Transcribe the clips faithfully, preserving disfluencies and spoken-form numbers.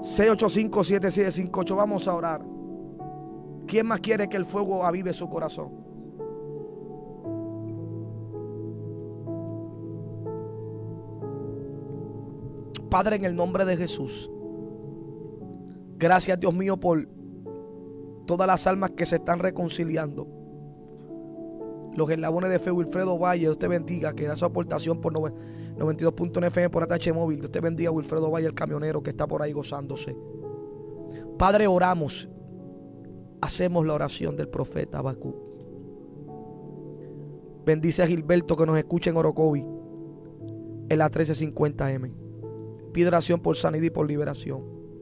seis ocho cinco, siete siete cinco ocho. Vamos a orar. ¿Quién más quiere que el fuego avive su corazón? Padre, en el nombre de Jesús, gracias, Dios mío, por todas las almas que se están reconciliando. Los eslabones de fe, Wilfredo Valle, Dios te bendiga, que da su aportación por noventa y dos punto nueve F M por A T H Móvil. Dios te bendiga, Wilfredo Valle, el camionero que está por ahí gozándose. Padre, oramos, hacemos la oración del profeta Habacuc. Bendice a Gilberto que nos escucha en Orocovi, en la trece cincuenta M. Pide oración por sanidad y por liberación.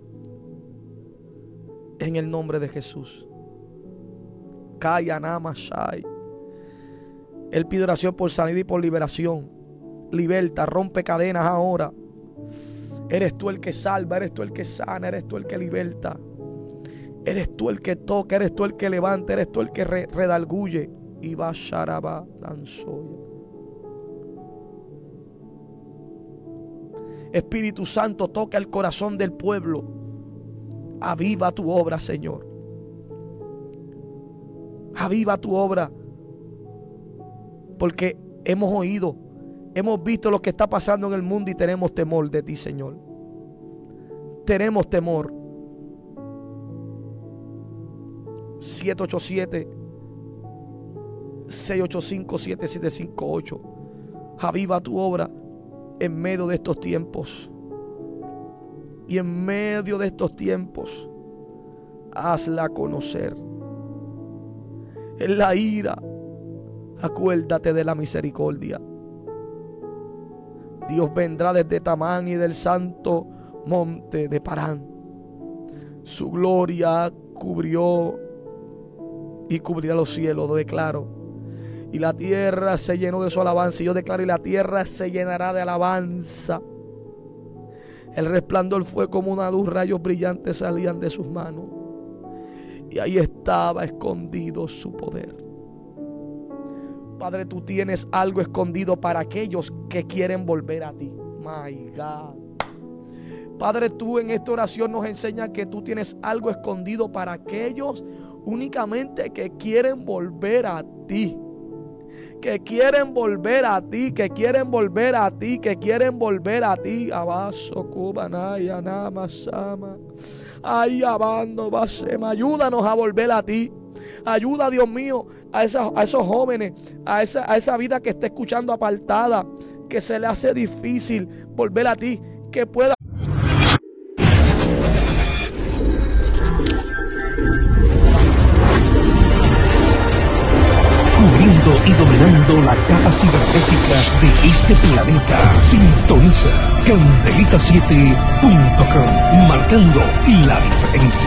En el nombre de Jesús. Kaya Nama Shai. Él pide oración por sanidad y por liberación. Liberta, rompe cadenas ahora. Eres tú el que salva, eres tú el que sana, eres tú el que liberta. Eres tú el que toca, eres tú el que levanta, eres tú el que re redalguye. Y va Sharaba Danzoya. Espíritu Santo, toca el corazón del pueblo. Aviva tu obra, Señor. Aviva tu obra. Porque hemos oído, hemos visto lo que está pasando en el mundo y tenemos temor de ti, Señor. Tenemos temor. siete ocho siete, seis ocho cinco, siete siete cinco ocho. Aviva tu obra en medio de estos tiempos. Y en medio de estos tiempos, hazla conocer. En la ira, acuérdate de la misericordia. Dios vendrá desde Tamán y del santo monte de Parán. Su gloria cubrió y cubrirá los cielos, lo declaro. Y la tierra se llenó de su alabanza. Y yo declaro, y la tierra se llenará de alabanza. El resplandor fue como una luz, rayos brillantes salían de sus manos. Y ahí estaba escondido su poder. Padre, tú tienes algo escondido para aquellos que quieren volver a ti. My God. Padre, tú en esta oración nos enseñas que tú tienes algo escondido para aquellos únicamente que quieren volver a ti. Que quieren volver a ti, que quieren volver a ti, que quieren volver a ti. Abaso, Kubanaya, Namasama. Ay, abando, basema. Ayúdanos a volver a ti. Ayuda, Dios mío, a, esa, a esos jóvenes, a esa, a esa vida que está escuchando apartada, que se le hace difícil volver a ti, que pueda. Cubriendo y dominando la capa cibernética de este planeta. Sintoniza Candelita siete punto com, marcando la diferencia.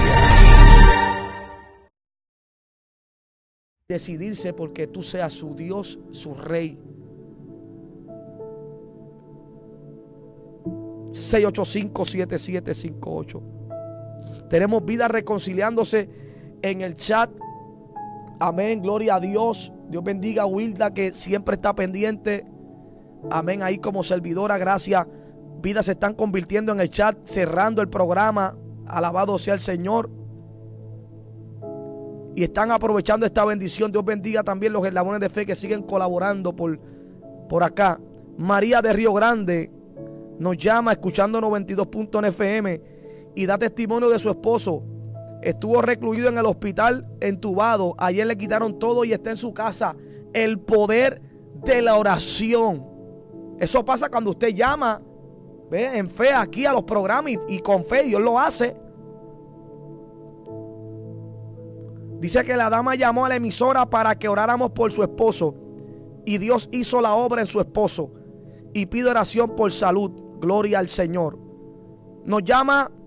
Decidirse porque tú seas su Dios, su Rey. seis ocho cinco, siete siete cinco ocho. Tenemos vida reconciliándose en el chat. Amén, gloria a Dios. Dios bendiga a Wilda, que siempre está pendiente. Amén, ahí como servidora, gracias. Vidas se están convirtiendo en el chat, cerrando el programa. Alabado sea el Señor. Y están aprovechando esta bendición. Dios bendiga también los eslabones de fe que siguen colaborando por, por acá. María de Río Grande nos llama escuchando noventa y dos punto nueve F M y da testimonio de su esposo. Estuvo recluido en el hospital, entubado. Ayer le quitaron todo y está en su casa. El poder de la oración. Eso pasa cuando usted llama, ¿ve?, en fe aquí a los programas y, y con fe Dios lo hace. Dice que la dama llamó a la emisora para que oráramos por su esposo. Y Dios hizo la obra en su esposo. Y pide oración por salud. Gloria al Señor. Nos llama